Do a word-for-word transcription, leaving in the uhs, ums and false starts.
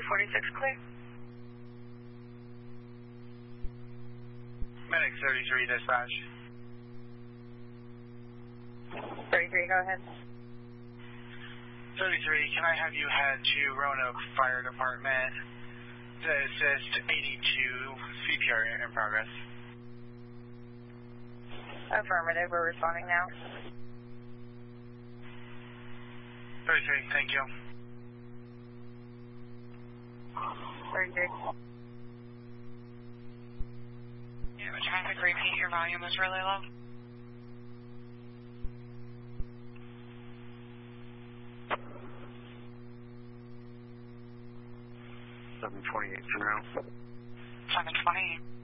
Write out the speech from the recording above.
forty-six clear. Medic thirty-three dispatch. thirty-three, go ahead. thirty-three, can I have you head to Roanoke Fire Department to assist eighty-two, C P R in progress? Affirmative, we're responding now. thirty-three, thank you. thirty-three. Yeah, but traffic repeat, your volume is really low. seven twenty-eight for now. seven twenty.